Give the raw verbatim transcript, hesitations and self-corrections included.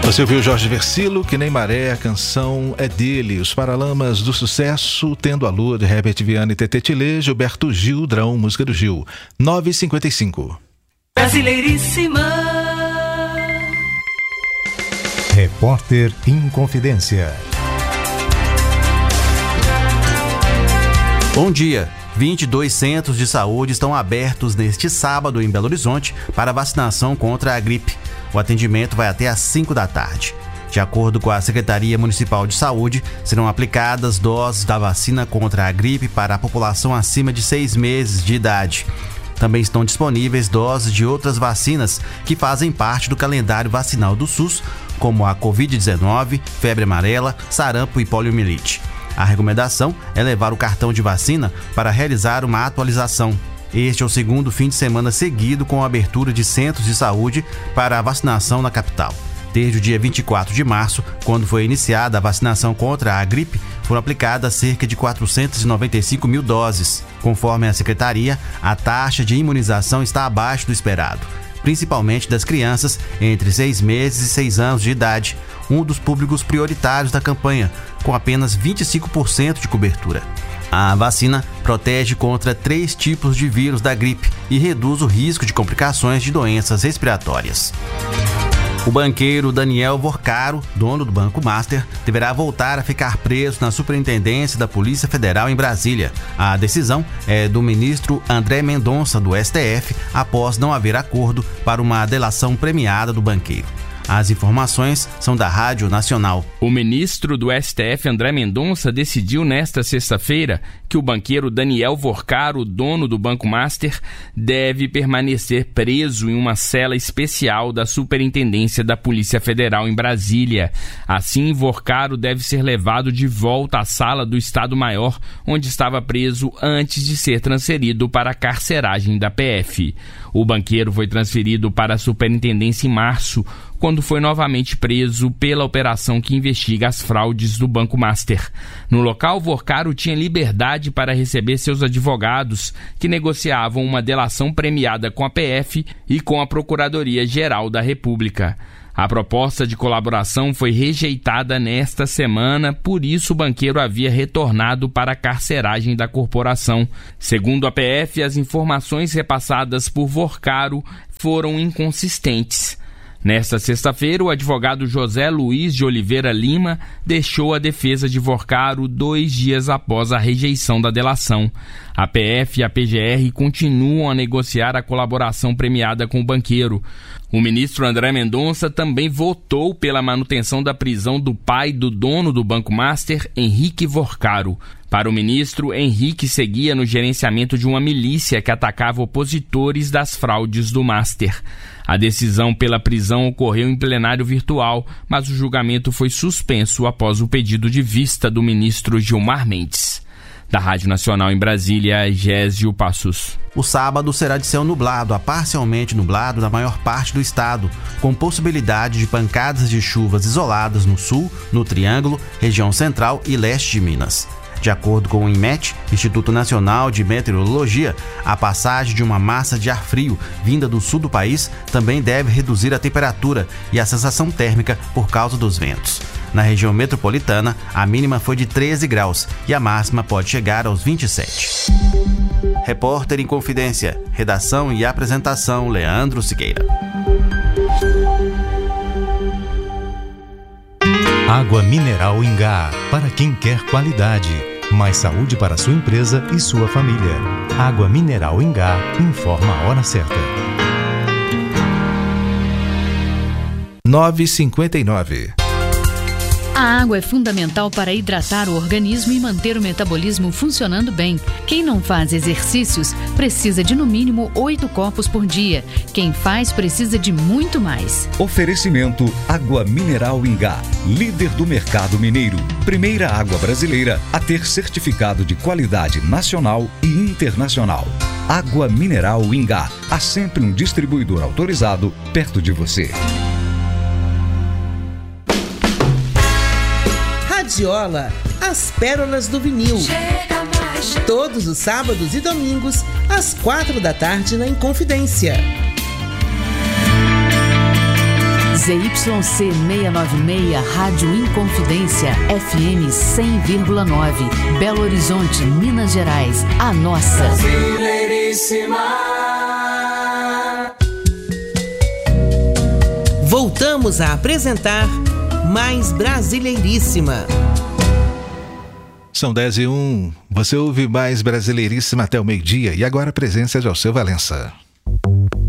Você ouviu Jorge Versilo, Que Nem Maré, a canção é dele. Os Paralamas do Sucesso, Tendo a Lua, de Herbert Viana e Tetê Tilê, Gilberto Gil, Drão, música do Gil. nove e cinquenta e cinco. Brasileiríssima. Repórter Inconfidência. Bom dia. vinte e dois centros de saúde estão abertos neste sábado em Belo Horizonte para vacinação contra a gripe. O atendimento vai até às cinco da tarde. De acordo com a Secretaria Municipal de Saúde, serão aplicadas doses da vacina contra a gripe para a população acima de seis meses de idade. Também estão disponíveis doses de outras vacinas que fazem parte do calendário vacinal do SUS, como a covid dezenove, febre amarela, sarampo e poliomielite. A recomendação é levar o cartão de vacina para realizar uma atualização. Este é o segundo fim de semana seguido com a abertura de centros de saúde para a vacinação na capital. Desde o dia vinte e quatro de março, quando foi iniciada a vacinação contra a gripe, foram aplicadas cerca de quatrocentos e noventa e cinco mil doses. Conforme a secretaria, a taxa de imunização está abaixo do esperado, principalmente das crianças entre seis meses e seis anos de idade, um dos públicos prioritários da campanha, com apenas vinte e cinco por cento de cobertura. A vacina protege contra três tipos de vírus da gripe e reduz o risco de complicações de doenças respiratórias. O banqueiro Daniel Vorcaro, dono do Banco Master, deverá voltar a ficar preso na Superintendência da Polícia Federal em Brasília. A decisão é do ministro André Mendonça, do S T F, após não haver acordo para uma delação premiada do banqueiro. As informações são da Rádio Nacional. O ministro do S T F, André Mendonça, decidiu nesta sexta-feira que o banqueiro Daniel Vorcaro, dono do Banco Master, deve permanecer preso em uma cela especial da Superintendência da Polícia Federal em Brasília. Assim, Vorcaro deve ser levado de volta à sala do Estado-Maior, onde estava preso antes de ser transferido para a carceragem da P F. O banqueiro foi transferido para a Superintendência em março, quando foi novamente preso pela operação que investiga as fraudes do Banco Master. No local, Vorcaro tinha liberdade para receber seus advogados, que negociavam uma delação premiada com a P F e com a Procuradoria-Geral da República. A proposta de colaboração foi rejeitada nesta semana, por isso o banqueiro havia retornado para a carceragem da corporação. Segundo a P F, as informações repassadas por Vorcaro foram inconsistentes. Nesta sexta-feira, o advogado José Luiz de Oliveira Lima deixou a defesa de Vorcaro dois dias após a rejeição da delação. A P F e a P G R continuam a negociar a colaboração premiada com o banqueiro. O ministro André Mendonça também votou pela manutenção da prisão do pai do dono do Banco Master, Henrique Vorcaro. Para o ministro, Henrique seguia no gerenciamento de uma milícia que atacava opositores das fraudes do Master. A decisão pela prisão ocorreu em plenário virtual, mas o julgamento foi suspenso após o pedido de vista do ministro Gilmar Mendes. Da Rádio Nacional em Brasília, Gésio Passos. O sábado será de céu nublado a parcialmente nublado na maior parte do estado, com possibilidade de pancadas de chuvas isoladas no sul, no Triângulo, região central e leste de Minas. De acordo com o INMET, Instituto Nacional de Meteorologia, a passagem de uma massa de ar frio vinda do sul do país também deve reduzir a temperatura e a sensação térmica por causa dos ventos. Na região metropolitana, a mínima foi de treze graus e a máxima pode chegar aos vinte e sete. Repórter em Confidência, redação e apresentação Leandro Siqueira. Água mineral Ingá, para quem quer qualidade, mais saúde para sua empresa e sua família. Água mineral Ingá, informa a hora certa. nove e cinquenta e nove. A água é fundamental para hidratar o organismo e manter o metabolismo funcionando bem. Quem não faz exercícios precisa de no mínimo oito copos por dia. Quem faz precisa de muito mais. Oferecimento Água Mineral Ingá, líder do mercado mineiro. Primeira água brasileira a ter certificado de qualidade nacional e internacional. Água Mineral Ingá, há sempre um distribuidor autorizado perto de você. Radiola, as pérolas do vinil. Todos os sábados e domingos, às quatro da tarde na Inconfidência. Z Y C seiscentos e noventa e seis, Rádio Inconfidência, F M cem vírgula nove, Belo Horizonte, Minas Gerais, a nossa. Brasileiríssima. Voltamos a apresentar Mais Brasileiríssima. São dez e um. Você ouve Mais Brasileiríssima até o meio-dia e agora a presença de Alceu Valença.